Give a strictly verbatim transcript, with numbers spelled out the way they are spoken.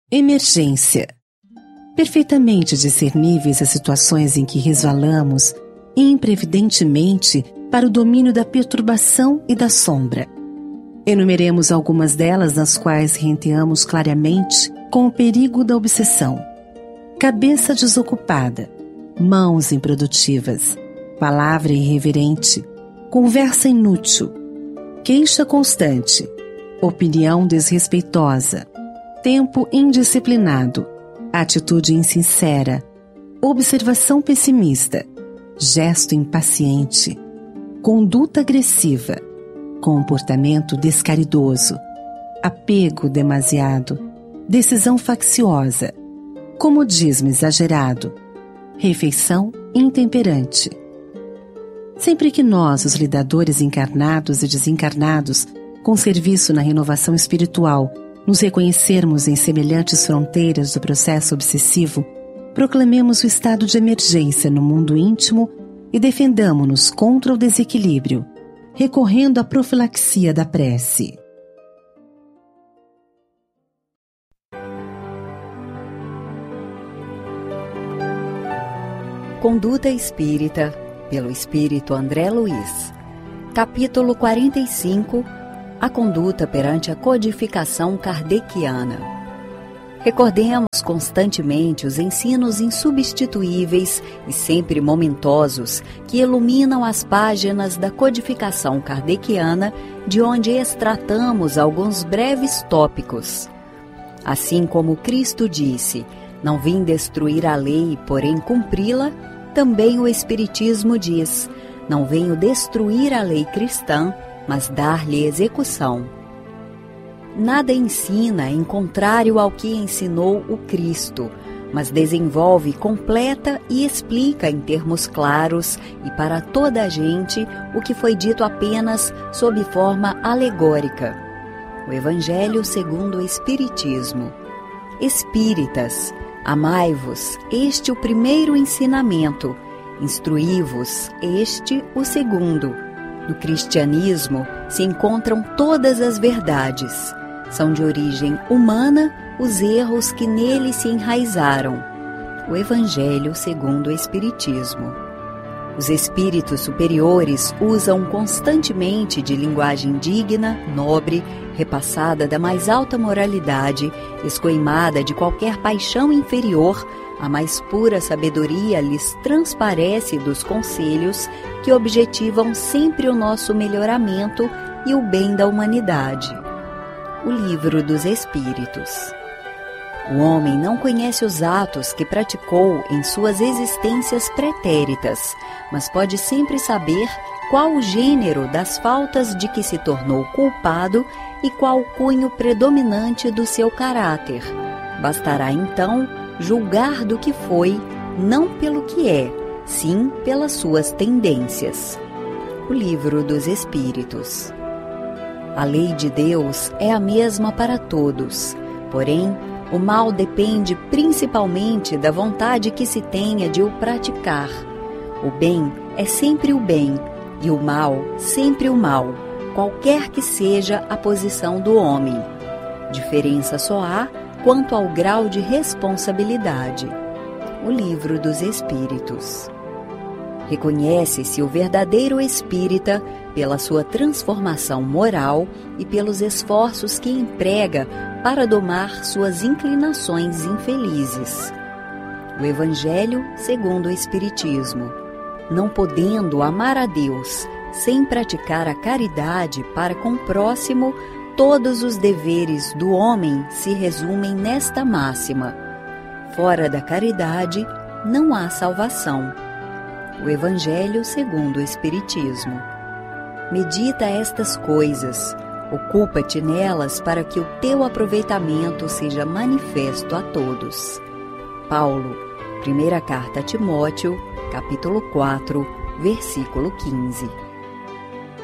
Emergência. Perfeitamente discerníveis as situações em que resvalamos imprevidentemente para o domínio da perturbação e da sombra. Enumeremos algumas delas nas quais renteamos clareamente com o perigo da obsessão. Cabeça desocupada, mãos improdutivas, palavra irreverente, conversa inútil, queixa constante, opinião desrespeitosa, tempo indisciplinado, atitude insincera, observação pessimista, gesto impaciente, conduta agressiva, comportamento descaridoso, apego demasiado, decisão facciosa, comodismo exagerado, refeição intemperante. Sempre que nós, os lidadores encarnados e desencarnados, com serviço na renovação espiritual, nos reconhecermos em semelhantes fronteiras do processo obsessivo, proclamemos o estado de emergência no mundo íntimo e defendamo-nos contra o desequilíbrio, recorrendo à profilaxia da prece. Conduta Espírita, pelo Espírito André Luiz. Capítulo quarenta e cinco. A conduta perante a codificação kardeciana. Recordemos constantemente os ensinos insubstituíveis e sempre momentosos que iluminam as páginas da codificação kardeciana, de onde extratamos alguns breves tópicos. Assim como Cristo disse, não vim destruir a lei, porém cumpri-la, também o Espiritismo diz, não venho destruir a lei cristã, mas dar-lhe execução. Nada ensina em contrário ao que ensinou o Cristo, mas desenvolve, completa e explica em termos claros e para toda a gente o que foi dito apenas sob forma alegórica. O Evangelho segundo o Espiritismo. Espíritas, amai-vos, este o primeiro ensinamento, instruí-vos, este o segundo. No cristianismo se encontram todas as verdades. São de origem humana os erros que nele se enraizaram. O Evangelho segundo o Espiritismo. Os espíritos superiores usam constantemente de linguagem digna, nobre, repassada da mais alta moralidade, escoimada de qualquer paixão inferior. A mais pura sabedoria lhes transparece dos conselhos que objetivam sempre o nosso melhoramento e o bem da humanidade. O Livro dos Espíritos. O homem não conhece os atos que praticou em suas existências pretéritas, mas pode sempre saber qual o gênero das faltas de que se tornou culpado e qual o cunho predominante do seu caráter. Bastará então julgar do que foi, não pelo que é, sim pelas suas tendências. O Livro dos Espíritos. A lei de Deus é a mesma para todos, porém, o mal depende principalmente da vontade que se tenha de o praticar. O bem é sempre o bem, e o mal sempre o mal, qualquer que seja a posição do homem. Diferença só há quanto ao grau de responsabilidade. O Livro dos Espíritos. Reconhece-se o verdadeiro espírita pela sua transformação moral e pelos esforços que emprega para domar suas inclinações infelizes. O Evangelho segundo o Espiritismo. Não podendo amar a Deus sem praticar a caridade para com o próximo, todos os deveres do homem se resumem nesta máxima: fora da caridade não há salvação. O Evangelho segundo o Espiritismo. Medita estas coisas, ocupa-te nelas para que o teu aproveitamento seja manifesto a todos. Paulo, primeira carta a Timóteo, capítulo quatro, versículo quinze.